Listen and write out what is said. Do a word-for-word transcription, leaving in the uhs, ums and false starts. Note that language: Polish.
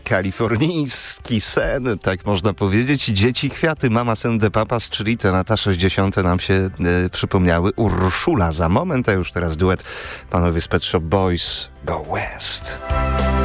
kalifornijski sen, tak można powiedzieć. Dzieci kwiaty, Mama Send the Papas, czyli te lata sześćdziesiąte nam się e, przypomniały. Urszula za moment, a już teraz duet panowie z Pet Shop Boys, Go West.